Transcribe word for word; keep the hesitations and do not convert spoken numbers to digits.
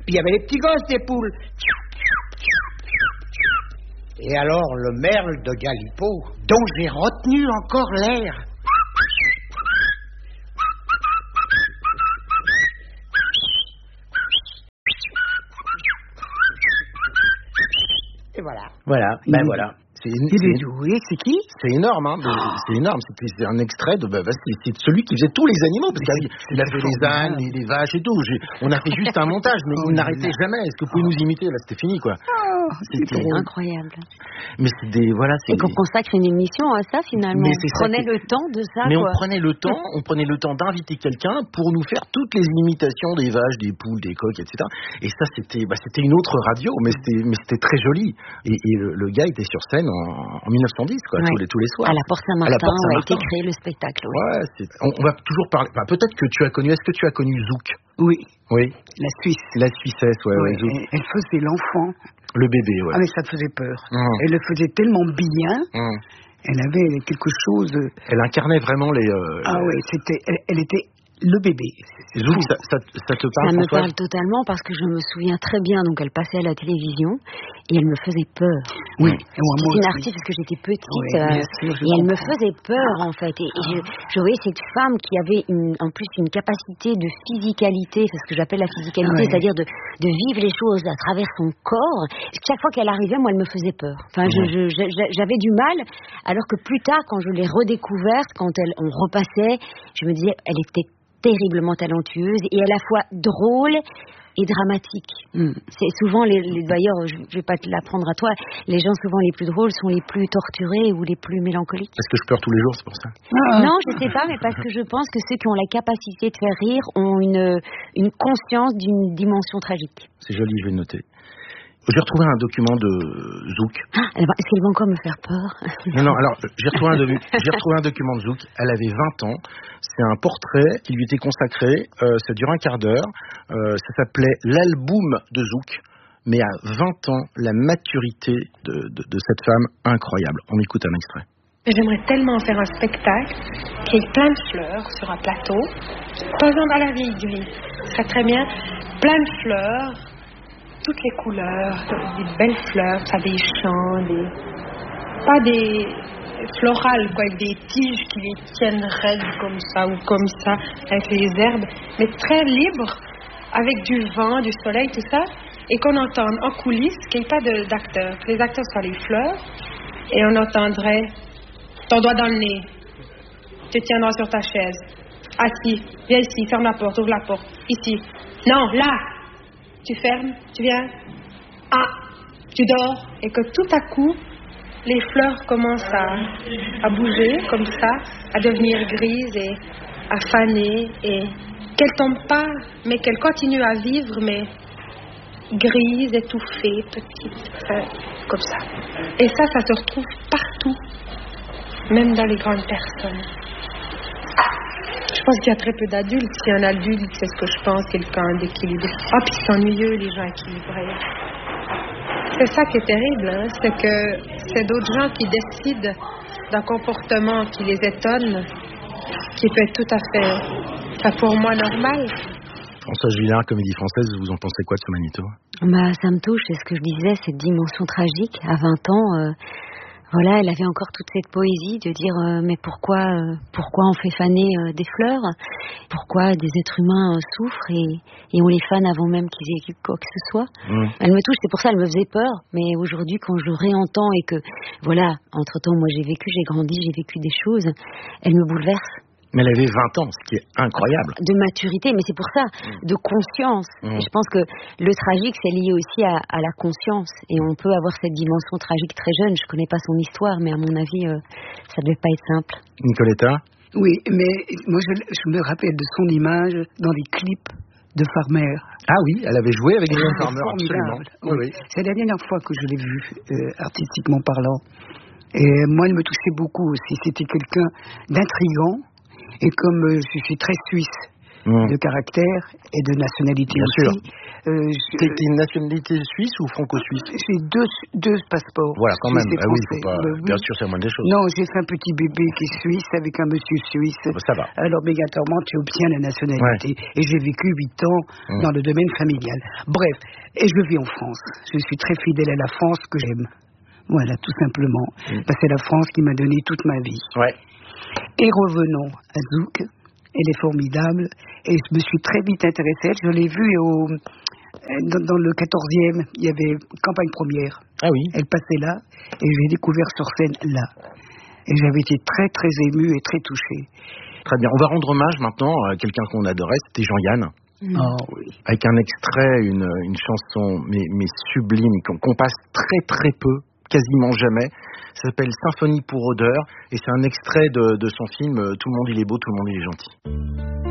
Puis il y avait les petits gosses des poules. Et alors le merle de Galipo, dont j'ai retenu encore l'air. Et voilà. Voilà, ben voilà. C'est, c'est, oui, c'est qui? C'est énorme, hein. C'est énorme. C'est, c'est un extrait de. Bah, c'est, c'est celui qui faisait tous les animaux, parce qu'il il a fait les ânes, les, les vaches et tout. J'ai, on a fait juste un montage, mais oh, il n'arrêtait jamais. Est-ce que vous pouvez nous imiter? Là, c'était fini, quoi. Oh, c'était incroyable. Mais c'est des voilà. C'est et qu'on des... consacre une émission à ça finalement. Mais on prenait ça, le temps de ça. Mais quoi. on prenait le temps, on prenait le temps d'inviter quelqu'un pour nous faire toutes les imitations des vaches, des poules, des coqs, et cetera. Et ça, c'était, bah, c'était une autre radio, mais c'était, mais c'était très joli. Et, et le, le gars était sur scène en, en dix-neuf cent dix, quoi, ouais. tous les tous les soirs. À la Porte Saint-Martin, où a été créé le spectacle. Oui. Ouais, c'est, on, on va toujours parler. Enfin, peut-être que tu as connu. Est-ce que tu as connu Zouk? Oui. Oui. La Suisse. La Suissesse, ouais. ouais, ouais Zouk. Elle, elle faisait l'enfant. Le bébé, ouais. Ah mais ça faisait peur. Mmh. Elle le faisait tellement bien. Mmh. Elle avait quelque chose. Elle incarnait vraiment les. Euh, ah oui, c'était. Elle, elle était. Le bébé. Zouk, ça, ça, ça te parle? Ça me François? parle totalement parce que je me souviens très bien. Donc elle passait à la télévision et elle me faisait peur. Oui. C'était une artiste parce que j'étais petite oui, euh, sûr, et elle me faisait peur en fait. Et, et je, je voyais cette femme qui avait une, en plus une capacité de physicalité, c'est ce que j'appelle la physicalité, ah, oui. c'est-à-dire de, de vivre les choses à travers son corps. Chaque fois qu'elle arrivait, moi, elle me faisait peur. Enfin, je, je, je, j'avais du mal. Alors que plus tard, quand je l'ai redécouverte, quand elle, on repassait, je me disais, elle était terriblement talentueuse et à la fois drôle et dramatique. Mm. C'est souvent les, les d'ailleurs, je, je vais pas te l'apprendre à toi, les gens souvent les plus drôles sont les plus torturés ou les plus mélancoliques. Parce que je pleure tous les jours, c'est pour ça. Ah. Non, je sais pas, mais parce que je pense que ceux qui ont la capacité de faire rire ont une une conscience d'une dimension tragique. C'est joli, je vais le noter. J'ai retrouvé un document de Zouk. Ah, est-ce qu'elle va encore me faire peur? Non, non, alors, j'ai retrouvé, un, j'ai retrouvé un document de Zouk. Elle avait vingt ans. C'est un portrait qui lui était consacré. Euh, ça dure un quart d'heure. Euh, ça s'appelait l'album de Zouk. Mais à vingt ans, la maturité de, de, de cette femme, incroyable. On écoute un extrait. J'aimerais tellement faire un spectacle qui ait plein de fleurs sur un plateau. Par exemple, à la Vieille Nuit. Ce serait très bien. Plein de fleurs. Toutes les couleurs, des belles fleurs, ça des champs, des... pas des florales, quoi, avec des tiges qui les tiennent raides comme ça ou comme ça, avec les herbes, mais très libres, avec du vent, du soleil, tout ça, et qu'on entende en coulisses qu'il n'y ait pas de, d'acteurs, que les acteurs soient les fleurs, et on entendrait ton doigt dans le nez, tu tiendras sur ta chaise, assis, viens ici, ferme la porte, ouvre la porte, ici, non, là. Tu fermes, tu viens, ah, tu dors, et que tout à coup, les fleurs commencent à, à bouger comme ça, à devenir grises et à faner, et qu'elles tombent pas, mais qu'elles continuent à vivre, mais grises, étouffées, petites, enfin, comme ça. Et ça, ça se retrouve partout, même dans les grandes personnes. Je pense qu'il y a très peu d'adultes. Si un adulte, c'est ce que je pense, quelqu'un d'équilibré. Ah, puis c'est ennuyeux, les gens équilibrés. C'est ça qui est terrible, hein? C'est que c'est d'autres gens qui décident d'un comportement qui les étonne, qui peut être tout à fait, enfin, pour moi, normal. Françoise Villard, Comédie Française, vous en pensez quoi de ce magnéto? Bah, ça me touche, c'est ce que je disais, cette dimension tragique. À vingt ans... Euh... Voilà, elle avait encore toute cette poésie de dire euh, mais pourquoi euh, pourquoi on fait faner euh, des fleurs, pourquoi des êtres humains euh, souffrent et, et on les fane avant même qu'ils aient quoi que ce soit. Mmh. Elle me touche, c'est pour ça elle me faisait peur, mais aujourd'hui quand je réentends et que voilà, entre-temps moi j'ai vécu, j'ai grandi, j'ai vécu des choses, elle me bouleverse. Mais elle avait vingt ans, ce qui est incroyable. De maturité, mais c'est pour ça, de conscience. Mmh. Et je pense que le tragique, c'est lié aussi à, à la conscience. Et on peut avoir cette dimension tragique très jeune. Je ne connais pas son histoire, mais à mon avis, euh, ça ne devait pas être simple. Nicoletta? Oui, mais moi, je, je me rappelle de son image dans les clips de Farmer. Ah oui, elle avait joué avec Hélène ah, Farmer, absolument. Oui, oui. C'est la dernière fois que je l'ai vue, euh, artistiquement parlant. Et moi, elle me touchait beaucoup aussi. C'était quelqu'un d'intriguant. Et comme euh, je suis très suisse, mmh. de caractère et de nationalité Bien aussi. Sûr. Euh, je... T'es une nationalité suisse ou franco-suisse? J'ai deux, deux passeports. Voilà, quand même. Ah oui, faut pas... bah, oui. Bien sûr, c'est la moindre des choses. Non, j'ai fait un petit bébé qui est suisse avec un monsieur suisse. Bah, ça va. Alors, obligatoirement, tu obtiens la nationalité. Ouais. Et j'ai vécu huit ans mmh. dans le domaine familial. Bref, et je vis en France. Je suis très fidèle à la France que j'aime. Voilà, tout simplement. Mmh. Parce que c'est la France qui m'a donné toute ma vie. Ouais. Et revenons à Zouk. Elle est formidable. Et je me suis très vite intéressée. Je l'ai vue au, dans, dans le quatorzième. Il y avait campagne première. Ah oui. Elle passait là. Et j'ai découvert sur scène là. Et j'avais été très, très émue et très touchée. Très bien. On va rendre hommage maintenant à quelqu'un qu'on adorait. C'était Jean-Yann. Mmh. Oh, oui. Avec un extrait, une, une chanson mais, mais sublime qu'on, qu'on passe très très peu. Quasiment jamais. Ça s'appelle Symphonie pour odeur et c'est un extrait de, de son film Tout le monde il est beau, tout le monde il est gentil.